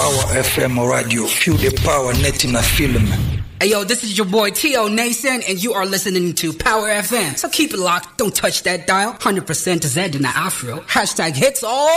Power FM radio. Feel the power net in a film. Hey yo, this is your boy T.O. Nason, and you are listening to Power FM. So keep it locked, don't touch that dial. 100% Z in the Afro. #hits all